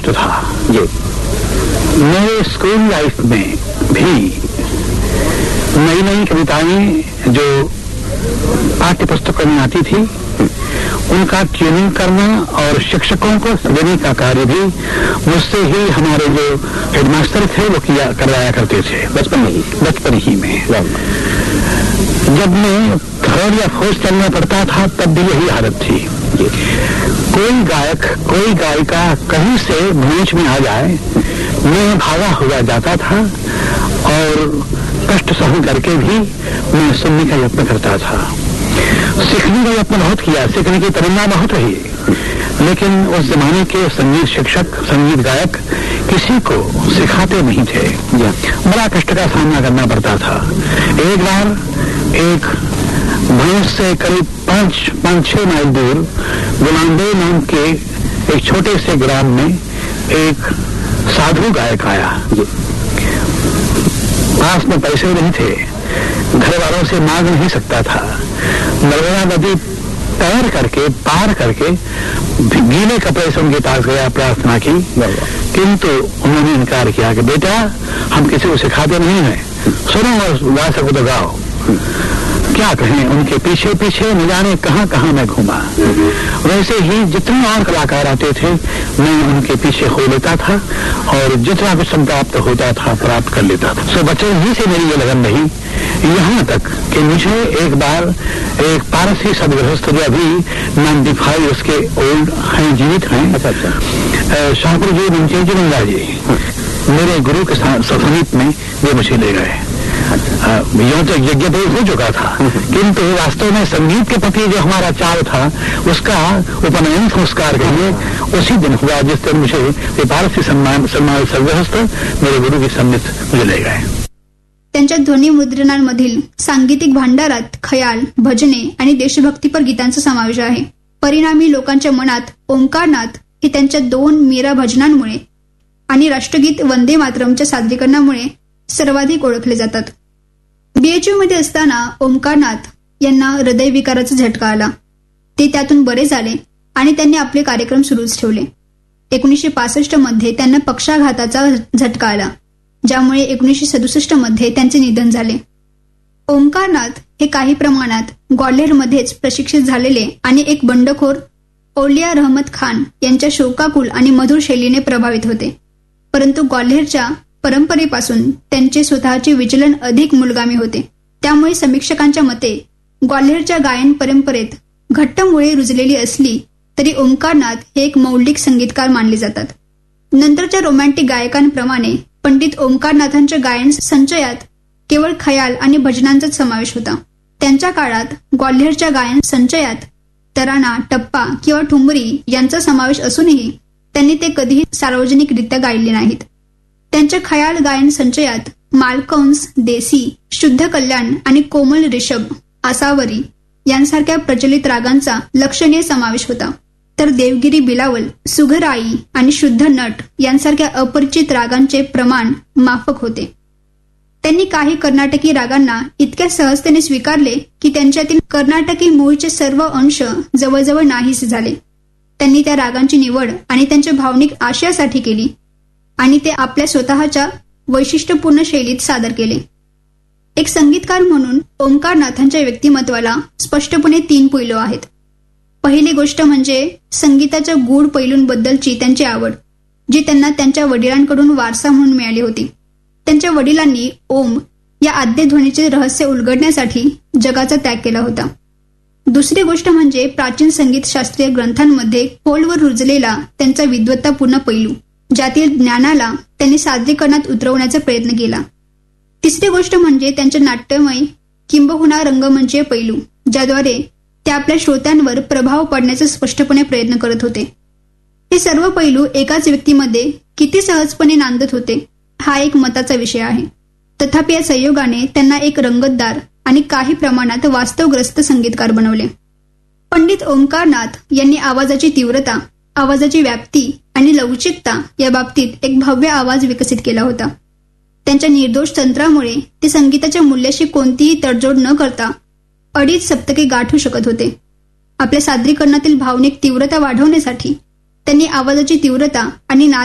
कष्ट था। ये मेरे स्कूल लाइफ में भी नई नई कविताएं जो पाठ्य पुस्तकों में आती थी उनका ट्यूनिंग करना और शिक्षकों को देने का कार्य भी मुझसे ही हमारे जो हेडमास्टर थे वो करवाया करते थे बचपन ही में। जब मैं थर्ड या फोर्थ चलना पड़ता था तब भी यही हालत थी। कोई गायक कोई गायिका कहीं से मंच में आ जाए मैं भागा हुआ जाता था और कष्ट सहन करके भी मैं सुनने का यत्न करता था। सीखने का यत्न बहुत किया, सीखने की तमन्ना बहुत रही, लेकिन उस जमाने के संगीत शिक्षक संगीत गायक किसी को सिखाते नहीं थे। बड़ा कष्ट का सामना करना पड़ता था। एक बार एक भैंस से करीब 5-6 माइल दूर गुलामदेव नाम के एक छोटे से ग्राम में एक साधु गायक आया। पास में पैसे नहीं थे, घर वालों से मांग नहीं सकता था। नर्मदा नदी तैर करके पार करके गीले कपड़े से उनके पास गया, प्रार्थना की, किंतु उन्होंने इनकार किया कि बेटा हम किसी को सिखाते नहीं हैं, सुनो और गा सको तो गाओ। क्या कहें, उनके पीछे पीछे न जाने कहां कहां मैं घूमा। वैसे ही जितने और कलाकार आते थे मैं उनके पीछे हो लेता था और जितना कुछ प्राप्त होता था प्राप्त कर लेता था। सो बचपन ही से मेरी ये लगन रही, यहाँ तक कि मुझे एक बार एक पारसी सदगृहस्थ जो अभी 95 उसके ओल्ड हैं, जीवित हैं, शाहपुर जी नमचेंद्र जी नंदा जी, मेरे गुरु के समीप में वे मुझे ले गए। यूं तो यज्ञ तो हो चुका था, किंतु वास्तव में संगीत के प्रति जो हमारा चाव था उसका उपनयन संस्कार कहिए उसी दिन हुआ जिस दिन मुझे पारसी सम्मान सर्वहस्त मेरे गुरु के सन्निध मुझे ले गए। त्यांच्या ध्वनी मुद्रणांमधील सांगीतिक भांडारात खयाल, भजने आणि देशभक्तीपर गीतांचा समावेश आहे। परिणामी लोकांच्या मनात ओंकारनाथ हे त्यांच्या 2 मीरा भजनांमुळे आणि राष्ट्रगीत वंदे मातरमच्या सादरीकरणामुळे सर्वाधिक ओळखले जातात। बीएचयू मध्ये असताना ओंकारनाथ यांना हृदयविकाराचा झटका आला। ते त्यातून बरे झाले आणि त्यांनी आपले कार्यक्रम सुरूच ठेवले। 1965 मध्ये त्यांना पक्षाघाताचा झटका आला, ज्यामुळे 1967 मध्ये त्यांचे निधन झाले। ओंकारनाथ हे काही प्रमाणात ग्वाल्हेरमध्येच प्रशिक्षित झालेले आणि एक बंडखोर औलिया रहमत खान यांच्या शोकाकुल आणि मधुर शैलीने प्रभावित होते, परंतु ग्वाल्हेरच्या परंपरेपासून त्यांचे स्वतःचे विचलन अधिक मूलगामी होते। त्यामुळे समीक्षकांच्या मते ग्वाल्हेरच्या गायन परंपरेत घट्ट मुळे रुजलेली असली तरी ओंकारनाथ हे एक मौलिक संगीतकार मानले जातात। नंतरच्या रोमॅन्टिक गायकांप्रमाणे पंडित ओंकारनाथांच्या गायन संचयात केवळ खयाल आणि भजनांचाच समावेश होता। त्यांच्या काळात ग्वाल्हेरच्या गायन संचयात तराणा, टप्पा किंवा ठुमरी यांचा समावेश असूनही त्यांनी ते कधीही सार्वजनिकरित्या गायले नाहीत। त्यांच्या खयाल गायन संचयात मालकंस, देसी, शुद्ध कल्याण आणि कोमल रिषभ, आसावरी यांसारख्या प्रचलित रागांचा लक्षणीय समावेश होता, तर देवगिरी बिलावल, सुघराई आणि शुद्ध नट यांसारख्या अपरिचित रागांचे प्रमाण माफक होते। त्यांनी काही कर्नाटकी रागांना इतक्या सहजतेने स्वीकारले की त्यांच्यातील कर्नाटकी मूळचे सर्व अंश जवळजवळ नाहीसे झाले। त्यांनी त्या रागांची निवड आणि त्यांच्या भावनिक आशयासाठी केली आणि ते आपल्या स्वतःच्या वैशिष्ट्यपूर्ण शैलीत सादर केले। एक संगीतकार म्हणून ओंकारनाथांच्या व्यक्तिमत्वाला स्पष्टपणे 3 पैलू आहेत। पहिली गोष्ट म्हणजे संगीताच्या गूढ पैलूंबद्दलची त्यांची आवड, जी त्यांना त्यांच्या वडिलांकडून वारसा म्हणून मिळाली होती। त्यांच्या वडिलांनी ओम या आद्य ध्वनीचे रहस्य उलगडण्यासाठी जगाचा त्याग केला होता। दुसरी गोष्ट म्हणजे प्राचीन संगीत शास्त्रीय ग्रंथांमध्ये खोलवर रुजलेला त्यांचा विद्वत्तापूर्ण पैलू, ज्यातील ज्ञानाला त्यांनी सादरीकरणात उतरवण्याचा प्रयत्न केला। तिसरी गोष्ट म्हणजे त्यांचे नाट्यमय किंबहुना रंगमंचीय पैलू, ज्याद्वारे ते आपल्या श्रोत्यांवर प्रभाव पाडण्याचा स्पष्टपणे प्रयत्न करत होते। हे सर्व पैलू एकाच व्यक्तीमध्ये किती सहजपणे नांदत होते हा एक मताचा विषय आहे। तथापि या संयोगाने त्यांना एक रंगतदार आणि काही प्रमाणात वास्तवग्रस्त संगीतकार बनवले। पंडित ओंकारनाथ यांनी आवाजाची तीव्रता, आवाजाची व्याप्ती आणि लवचिकता या बाबतीत एक भव्य आवाज विकसित केला होता। त्यांच्या निर्दोष तंत्रामुळे ते संगीताच्या मूल्याशी कोणतीही तडजोड न करता 2.5 सप्तके गाठू शकत होते। आपल्या सादरीकरणातील भावनिक तीव्रता वाढवण्यासाठी त्यांनी आवाजाची तीव्रता आणि